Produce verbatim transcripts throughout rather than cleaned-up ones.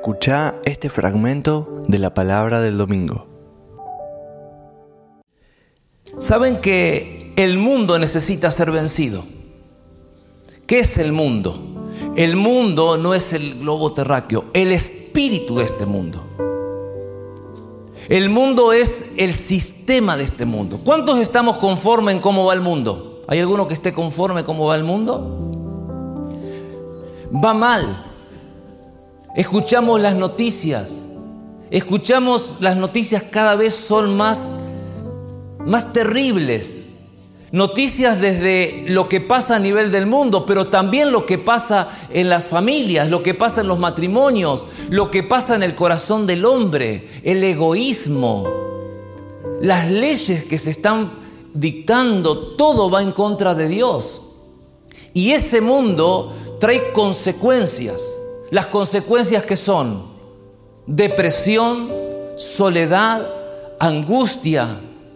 Escuchá este fragmento de la palabra del domingo. Saben que el mundo necesita ser vencido. ¿Qué es el mundo? El mundo no es el globo terráqueo, el espíritu de este mundo. El mundo es el sistema de este mundo. ¿Cuántos estamos conformes en cómo va el mundo? ¿Hay alguno que esté conforme en cómo va el mundo? Va mal. Escuchamos las noticias. Escuchamos las noticias cada vez son más, más terribles. Noticias desde lo que pasa a nivel del mundo, pero también lo que pasa en las familias, lo que pasa en los matrimonios, lo que pasa en el corazón del hombre, el egoísmo, las leyes que se están dictando, todo va en contra de Dios. Y ese mundo trae consecuencias. Las consecuencias que son depresión, soledad, angustia,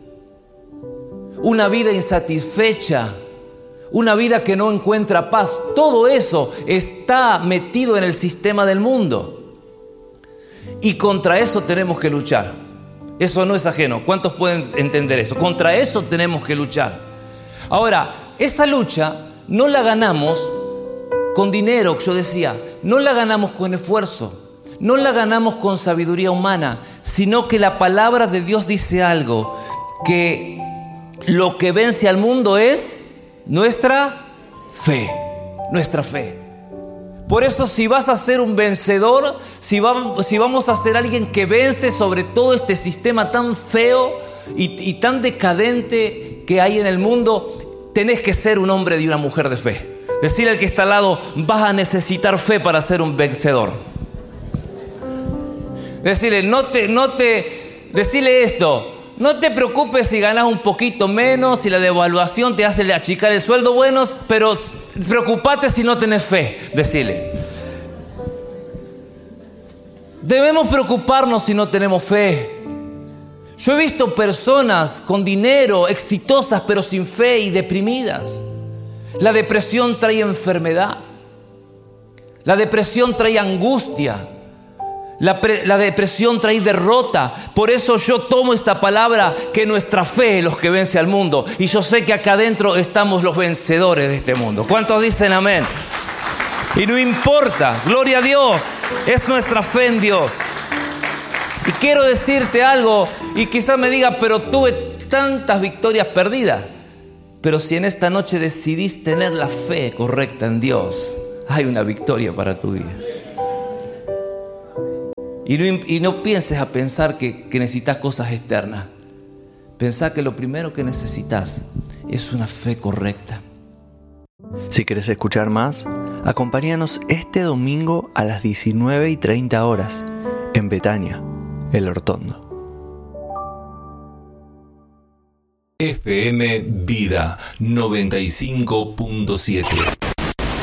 una vida insatisfecha, una vida que no encuentra paz. Todo eso está metido en el sistema del mundo. Y contra eso tenemos que luchar. Eso no es ajeno. ¿Cuántos pueden entender eso? Contra eso tenemos que luchar. Ahora, esa lucha no la ganamos con dinero, yo decía. No la ganamos con esfuerzo. No la ganamos con sabiduría humana, sino que la palabra de Dios dice algo, que lo que vence al mundo es nuestra fe, nuestra fe. Por eso, si vas a ser un vencedor, si, va, si vamos a ser alguien que vence sobre todo este sistema tan feo y, y tan decadente que hay en el mundo, tenés que ser un hombre y una mujer de fe. Decirle al que está al lado, vas a necesitar fe para ser un vencedor. Decirle, no te, no te, decirle esto. No te preocupes si ganas un poquito menos, si la devaluación te hace achicar el sueldo, bueno, pero preocupate si no tenés fe, decile. Debemos preocuparnos si no tenemos fe. Yo he visto personas con dinero, exitosas, pero sin fe y deprimidas. La depresión trae enfermedad. La depresión trae angustia. La, pre, la depresión trae derrota. Por eso yo tomo esta palabra, que nuestra fe es lo que vence al mundo. Y yo sé que acá adentro estamos los vencedores de este mundo. ¿Cuántos dicen amén? Y no importa, gloria a Dios, es nuestra fe en Dios. Y quiero decirte algo, y quizás me diga, pero tuve tantas victorias perdidas. Pero si en esta noche decidís tener la fe correcta en Dios, hay una victoria para tu vida. Y no, y no pienses a pensar que, que necesitas cosas externas. Pensá que lo primero que necesitas es una fe correcta. Si querés escuchar más, acompáñanos este domingo a las diecinueve y treinta horas en Betania, El Hortondo. F M Vida noventa y cinco punto siete.